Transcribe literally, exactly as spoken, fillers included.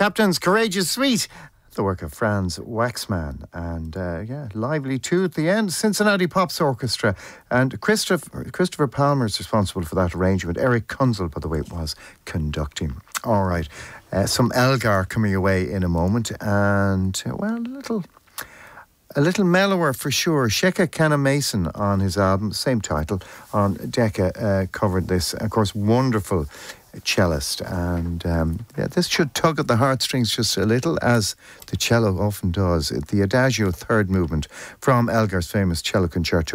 Captain's Courageous Suite, the work of Franz Waxman, and uh, yeah, lively too at the end. Cincinnati Pops Orchestra, and Christopher, Christopher Palmer is responsible for that arrangement. Eric Kunzel, by the way, was conducting. All right, uh, some Elgar coming away in a moment, and uh, well, a little, a little mellower for sure. Sheka Canna Mason on his album, same title, on Decca, uh, covered this. Of course, wonderful cellist, and um, yeah, this should tug at the heartstrings just a little, as the cello often does. The Adagio third movement from Elgar's famous cello concerto